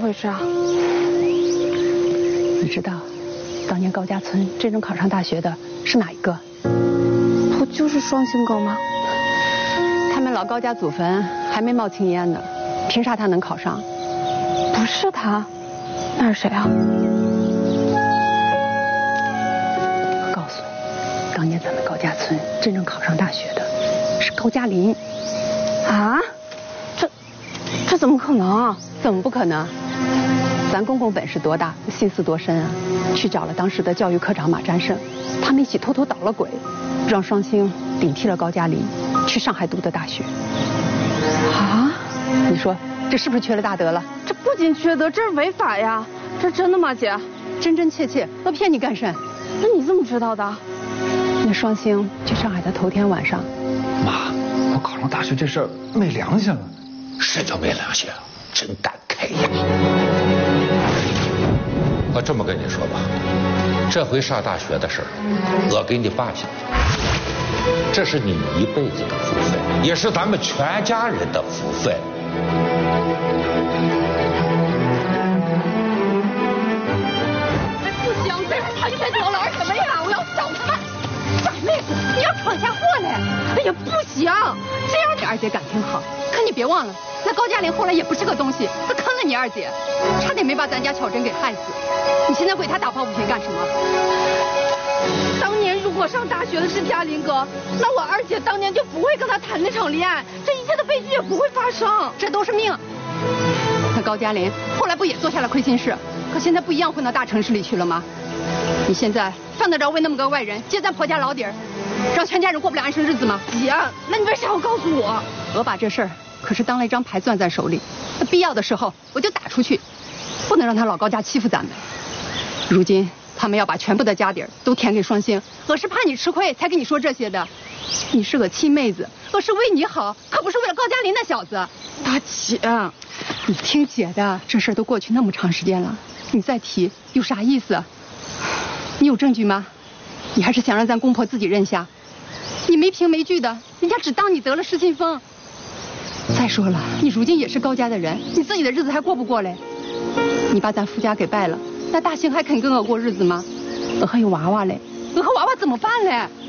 回事啊？ 你知道，当年高家村真正考上大学的是哪一个？ 不就是双星哥吗？ 他们老高家祖坟还没冒青烟呢，凭啥他能考上？ 不是他，那是谁啊？ 我告诉你，当年咱们高家村真正考上大学的是高加林。 啊？这怎么可能啊？ 怎么不可能？咱公公本事多大，心思多深啊！去找了当时的教育科长马占胜，他们一起偷偷捣了鬼，让双星顶替了高加林，去上海读的大学。 啊？ 你说这是不是缺了大德了？ 这不仅缺德，这是违法呀！这真的吗，姐？ 真真切切，我骗你干甚？ 那你怎么知道的？ 那双星去上海的头天晚上。 妈，我考上大学这事儿没良心了。 是叫没良心，真敢开眼。我这么跟你说吧，这回上大学的事儿，我给你爸讲，这是你一辈子的福分，也是咱们全家人的福分。 不行，这是谈拳头了，什么呀？我要找他们。傻妹子，你要闯下祸来！哎呀，不行，这样你二姐感情好，可你别忘了，那高加林后来也不是个东西，他坑了你二姐，差点没把咱家巧珍给害死。你现在为他打抱不平干什么？ 当年如果上大学的是嘉林哥，那我二姐当年就不会跟他谈那场恋爱，这一切的悲剧也不会发生。 这都是命。那高加林后来不也做下了亏心事？可现在不一样混到大城市里去了吗？你现在犯得着为那么个外人揭咱婆家老底儿，让全家人过不了安生日子吗？ 姐，那你为啥要告诉我？ 我把这事儿可是当了一张牌攥在手里，那必要的时候我就打出去，不能让他老高家欺负咱们。如今他们要把全部的家底儿都填给双星，我是怕你吃亏才跟你说这些的。你是个亲妹子，我是为你好，可不是为了高加林那小子。 大姐， 你听姐的，这事儿都过去那么长时间了，你再提有啥意思？你有证据吗？你还是想让咱公婆自己认下？你没凭没据的，人家只当你得了失心疯。再说了，你如今也是高家的人，你自己的日子还过不过嘞？你把咱夫家给败了，那大兴还肯跟我过日子吗？我还有娃娃嘞，我和娃娃怎么办嘞？